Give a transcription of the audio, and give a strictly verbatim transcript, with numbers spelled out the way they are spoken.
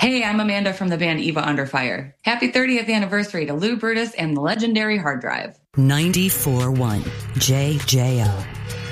Hey, I'm Amanda from the band Eva Under Fire. Happy thirtieth anniversary to Lou Brutus and the legendary hard drive. ninety-four point one J J O